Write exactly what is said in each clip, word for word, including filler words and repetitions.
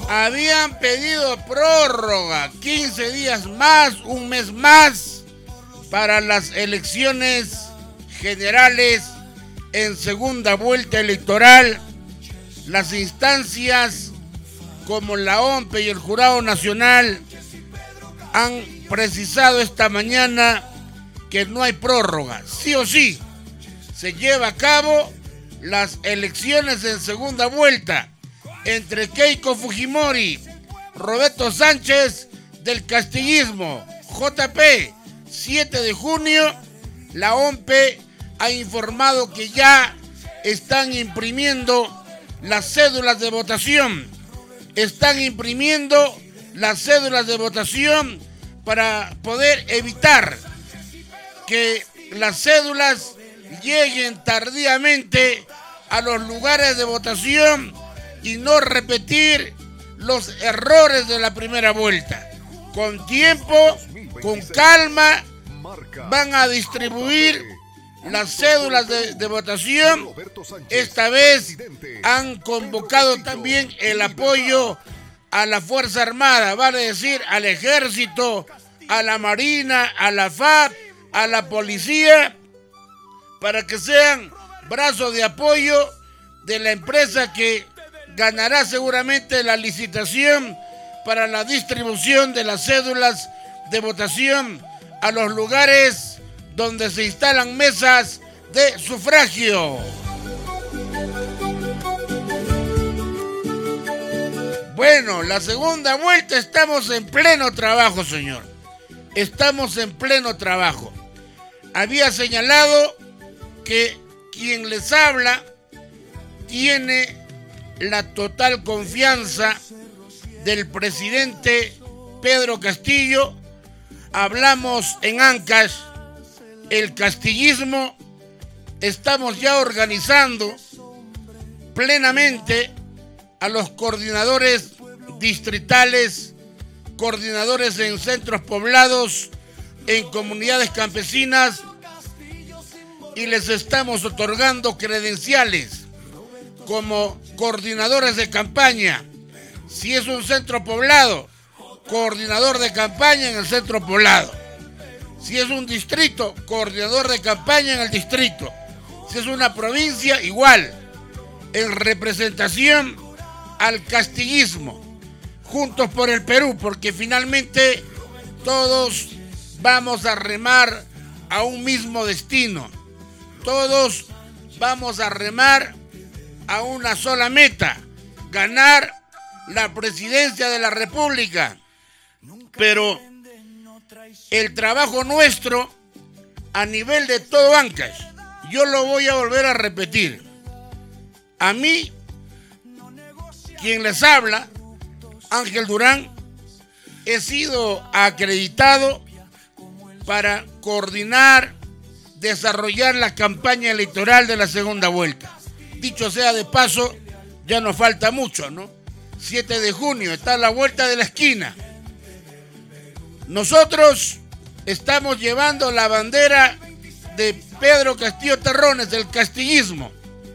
habían pedido prórroga, quince días más, un mes más, para las elecciones generales en segunda vuelta electoral. Las instancias como la O M P y el Jurado Nacional han precisado esta mañana que no hay prórroga. Sí o sí, se lleva a cabo las elecciones en segunda vuelta entre Keiko Fujimori, Roberto Sánchez del Castillismo, J P, siete de junio. La O M P ha informado que ya están imprimiendo las cédulas de votación. Están imprimiendo las cédulas de votación para poder evitar que las cédulas lleguen tardíamente a los lugares de votación y no repetir los errores de la primera vuelta. Con tiempo, con calma, van a distribuir las cédulas de, de votación. Esta vez han convocado también el apoyo a la Fuerza Armada, vale decir, al Ejército, a la Marina, a la F A P, a la Policía, para que sean brazos de apoyo de la empresa que ganará seguramente la licitación para la distribución de las cédulas de votación a los lugares donde se instalan mesas de sufragio. Bueno, la segunda vuelta estamos en pleno trabajo, señor. Estamos en pleno trabajo. Había señalado que quien les habla tiene la total confianza del presidente Pedro Castillo. Hablamos en Ancash, el castillismo. Estamos ya organizando plenamente a los coordinadores distritales, coordinadores en centros poblados, en comunidades campesinas, y les estamos otorgando credenciales como coordinadores de campaña. Si es un centro poblado, coordinador de campaña en el centro poblado. Si es un distrito, coordinador de campaña en el distrito. Si es una provincia, igual, en representación al castillismo, Juntos por el Perú, porque finalmente todos vamos a remar a un mismo destino. Todos vamos a remar a una sola meta: ganar la presidencia de la República. Pero el trabajo nuestro a nivel de todo Ancash, yo lo voy a volver a repetir. A mí, quien les habla, Ángel Durán, he sido acreditado para coordinar, desarrollar la campaña electoral de la segunda vuelta. Dicho sea de paso, ya nos falta mucho, ¿no? siete de junio, está a la vuelta de la esquina. Nosotros estamos llevando la bandera de Pedro Castillo Terrones, del castillismo,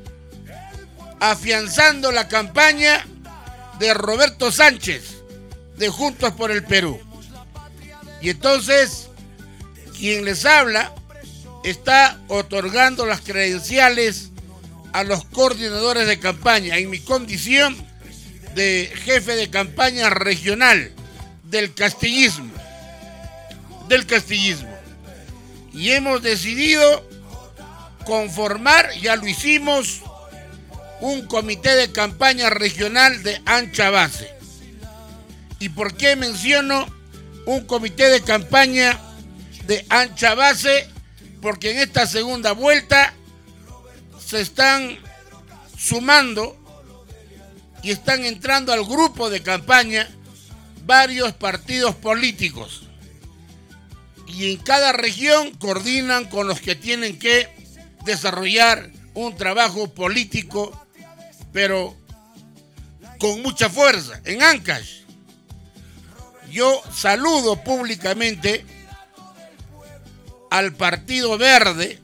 afianzando la campaña de Roberto Sánchez, de Juntos por el Perú. Y entonces, quien les habla está otorgando las credenciales a los coordinadores de campaña en mi condición de jefe de campaña regional del castillismo, del castillismo. Y hemos decidido conformar, ya lo hicimos, un comité de campaña regional de ancha base. ¿Y por qué menciono un comité de campaña de ancha base? Porque en esta segunda vuelta se están sumando y están entrando al grupo de campaña varios partidos políticos. Y en cada región coordinan con los que tienen que desarrollar un trabajo político, pero con mucha fuerza. En Ancash, yo saludo públicamente al Partido Verde,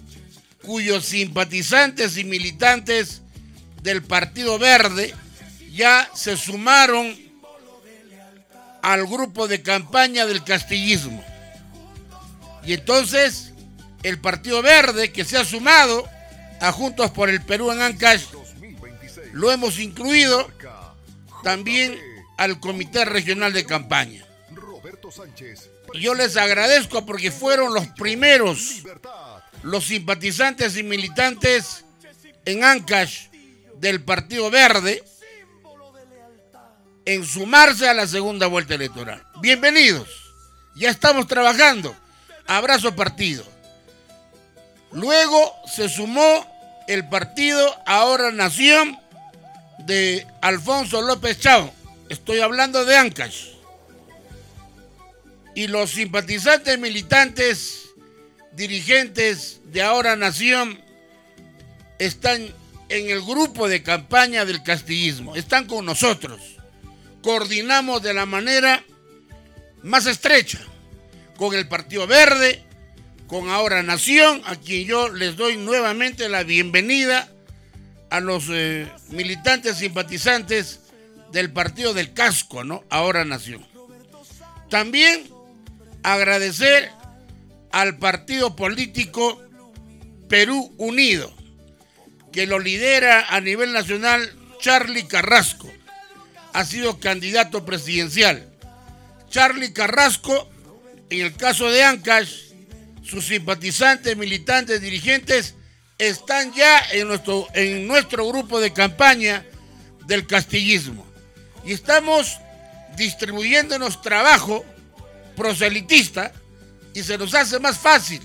cuyos simpatizantes y militantes del Partido Verde ya se sumaron al grupo de campaña del castillismo. Y entonces el Partido Verde, que se ha sumado a Juntos por el Perú en Ancash, lo hemos incluido también al Comité Regional de Campaña. Y yo les agradezco porque fueron los primeros, los simpatizantes y militantes en Ancash del Partido Verde, en sumarse a la segunda vuelta electoral. Bienvenidos, ya estamos trabajando. Abrazo partido. Luego se sumó el partido Ahora Nación de Alfonso López Chao. Estoy hablando de Ancash. Y los simpatizantes militantes, dirigentes de Ahora Nación, están en el grupo de campaña del castillismo. Están con nosotros. Coordinamos de la manera más estrecha con el Partido Verde, con Ahora Nación, a quien yo les doy nuevamente la bienvenida, a los eh, militantes simpatizantes del Partido del Casco, ¿no? Ahora Nación. También agradecer al partido político Perú Unido, que lo lidera a nivel nacional Charlie Carrasco. Ha sido candidato presidencial. Charlie Carrasco, en el caso de Ancash, sus simpatizantes, militantes, dirigentes, están ya en nuestro, en nuestro grupo de campaña del castillismo. Y estamos distribuyéndonos trabajo proselitista y se nos hace más fácil.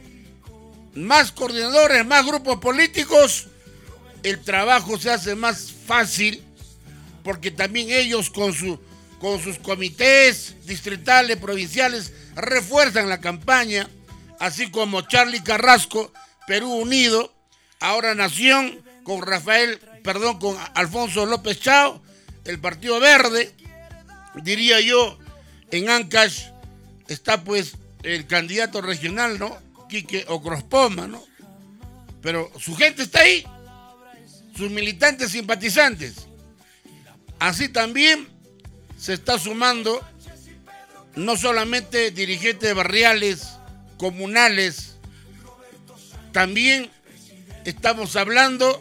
Más coordinadores, más grupos políticos, el trabajo se hace más fácil porque también ellos con, su, con sus comités distritales, provinciales, refuerzan la campaña, así como Charlie Carrasco, Perú Unido, Ahora Nación, con Rafael, perdón, con Alfonso López Chao, el Partido Verde, diría yo, en Ancash está pues el candidato regional, ¿no? Quique Ocrospoma, ¿no? Pero su gente está ahí, sus militantes simpatizantes. Así también se está sumando no solamente dirigentes barriales, comunales, también estamos hablando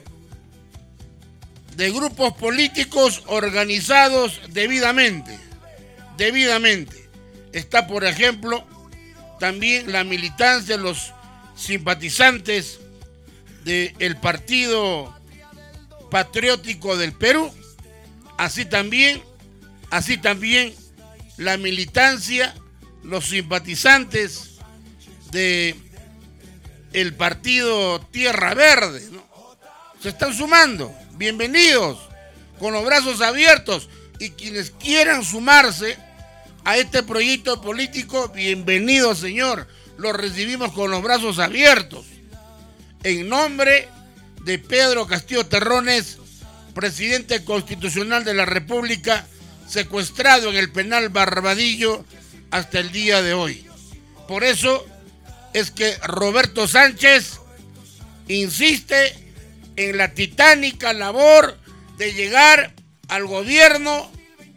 de grupos políticos organizados debidamente, debidamente. Está, por ejemplo, también la militancia, los simpatizantes del Partido Patriótico del Perú, así también, así también la militancia, los simpatizantes de el Partido Tierra Verde, ¿no? Se están sumando, bienvenidos, con los brazos abiertos, y quienes quieran sumarse a este proyecto político, bienvenidos, señor, los recibimos con los brazos abiertos. En nombre de Pedro Castillo Terrones, presidente constitucional de la República, secuestrado en el penal Barbadillo hasta el día de hoy. Por eso es que Roberto Sánchez insiste en la titánica labor de llegar al gobierno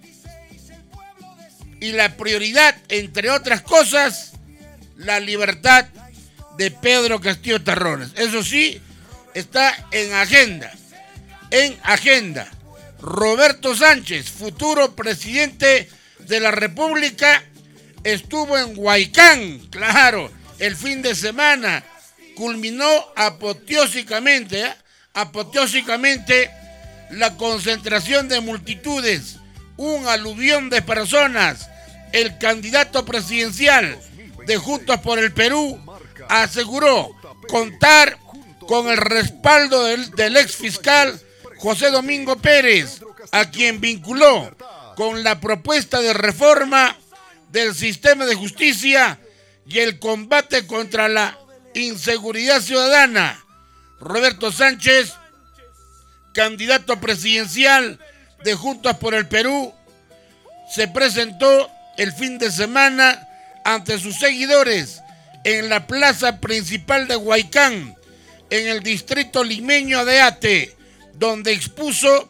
y la prioridad, entre otras cosas, la libertad de Pedro Castillo Terrones. Eso sí, está en agenda, en agenda. Roberto Sánchez, futuro presidente de la República, estuvo en Huaycán, claro, el fin de semana, culminó apoteósicamente, ¿eh? apoteósicamente la concentración de multitudes, un aluvión de personas. El candidato presidencial de Juntos por el Perú aseguró contar con el respaldo del, del ex fiscal José Domingo Pérez, a quien vinculó con la propuesta de reforma del sistema de justicia y el combate contra la inseguridad ciudadana. Roberto Sánchez, candidato presidencial de Juntos por el Perú, se presentó el fin de semana ante sus seguidores en la plaza principal de Huaycán, en el distrito limeño de Ate, donde expuso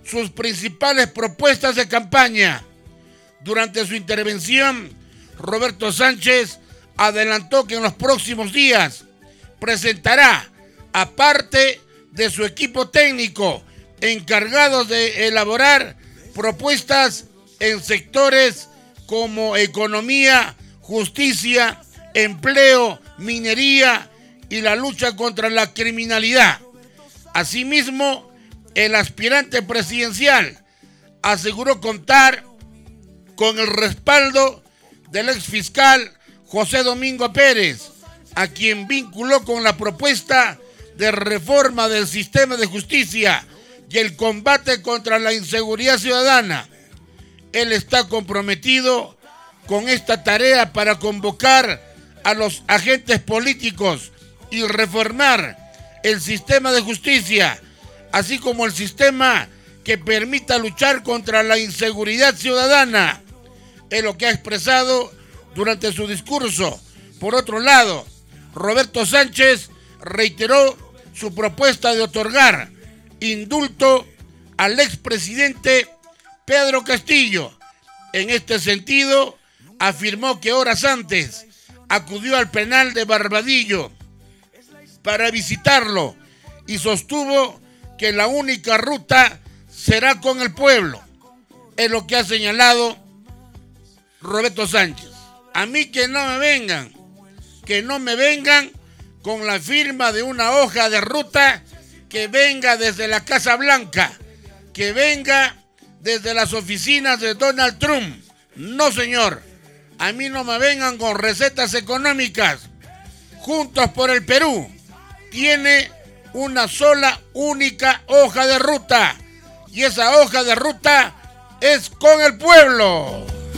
sus principales propuestas de campaña. Durante su intervención, Roberto Sánchez adelantó que en los próximos días presentará, aparte de su equipo técnico encargado de elaborar propuestas en sectores como economía, justicia, empleo, minería y la lucha contra la criminalidad. Asimismo, el aspirante presidencial aseguró contar con el respaldo del exfiscal José Domingo Pérez, a quien vinculó con la propuesta de reforma del sistema de justicia y el combate contra la inseguridad ciudadana. Él está comprometido con esta tarea para convocar a los agentes políticos y reformar el sistema de justicia, así como el sistema que permita luchar contra la inseguridad ciudadana. Es lo que ha expresado durante su discurso. Por otro lado, Roberto Sánchez reiteró su propuesta de otorgar indulto al expresidente Pedro Castillo. En este sentido, afirmó que horas antes acudió al penal de Barbadillo para visitarlo y sostuvo que la única ruta será con el pueblo. Es lo que ha señalado Roberto Sánchez. A mí que no me vengan, que no me vengan con la firma de una hoja de ruta que venga desde la Casa Blanca, que venga desde las oficinas de Donald Trump. No, señor. A mí no me vengan con recetas económicas. Juntos por el Perú tiene una sola, única hoja de ruta. Y esa hoja de ruta es con el pueblo.